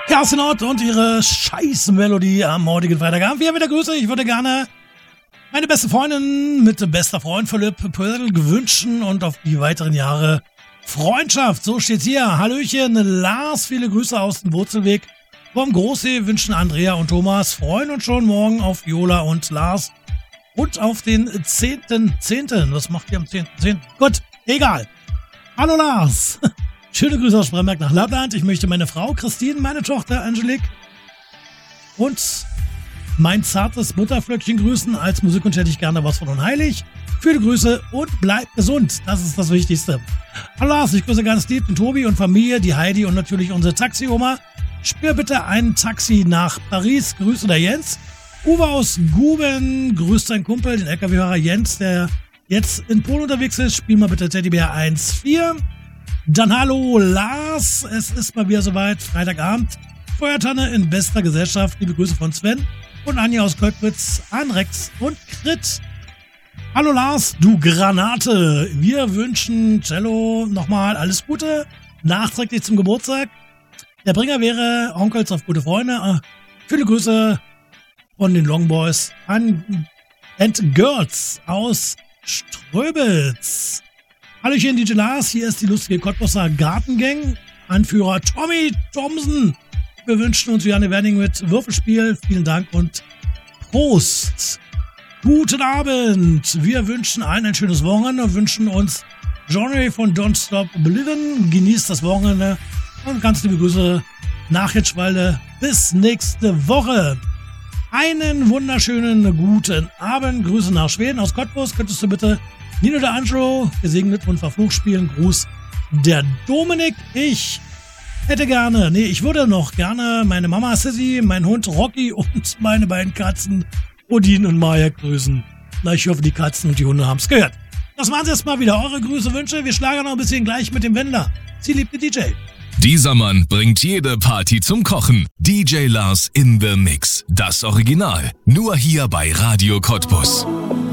Kerstin Ott und ihre Scheiß-Melodie am heutigen Freitagabend. Wir haben wieder Grüße. Ich würde gerne meine beste Freundin mit bester Freund Philipp Pöll wünschen und auf die weiteren Jahre Freundschaft. So steht's hier. Hallöchen, Lars, viele Grüße aus dem Wurzelweg. Vom Großsee wünschen Andrea und Thomas, freuen uns schon morgen auf Viola und Lars und auf den 10.10. Was macht ihr am 10.10.? Gut, egal. Hallo Lars. Schöne Grüße aus Spremberg nach Lappland. Ich möchte meine Frau Christine, meine Tochter Angelique und mein zartes Butterflöckchen grüßen. Als Musikwunsch hätte ich gerne was von Unheilig. Viele Grüße und bleibt gesund. Das ist das Wichtigste. Hallo Lars, ich grüße ganz lieb den Tobi und Familie, die Heidi und natürlich unsere Taxi-Oma. Spür bitte ein Taxi nach Paris. Grüße der Jens. Uwe aus Guben grüßt seinen Kumpel, den LKW-Fahrer Jens, der jetzt in Polen unterwegs ist. Spiel mal bitte Teddybär 1.4. Dann hallo Lars, es ist mal wieder soweit, Freitagabend, Feuertanne in bester Gesellschaft, liebe Grüße von Sven und Anja aus Kolkwitz, an Rex und Krit. Hallo Lars, du Granate, wir wünschen Cello nochmal alles Gute, nachträglich zum Geburtstag. Der Bringer wäre Onkels auf gute Freunde, viele Grüße von den Longboys an and Girls aus Ströbitz. Hallöchen, DJ Lars, hier ist die lustige Cottbusser Gartengang. Anführer Tommy Thompson. Wir wünschen uns Juliane Werning mit Würfelspiel. Vielen Dank und Prost. Guten Abend. Wir wünschen allen ein schönes Wochenende und wünschen uns Johnny von Don't Stop Believin'. Genießt das Wochenende und ganz liebe Grüße nach Hitschwalde. Bis nächste Woche. Einen wunderschönen guten Abend. Grüße nach Schweden aus Cottbus. Könntest du bitte Nino de Angelo, gesegnet und verflucht spielen. Gruß der Dominik. Ich würde noch gerne meine Mama Sissy, meinen Hund Rocky und meine beiden Katzen Odin und Maya grüßen. Na, ich hoffe, die Katzen und die Hunde haben es gehört. Das waren jetzt mal wieder eure Grüße, Wünsche. Wir schlagen noch ein bisschen gleich mit dem Wendler. Sie liebt die DJ. Dieser Mann bringt jede Party zum Kochen. DJ Lars in the Mix. Das Original. Nur hier bei Radio Cottbus.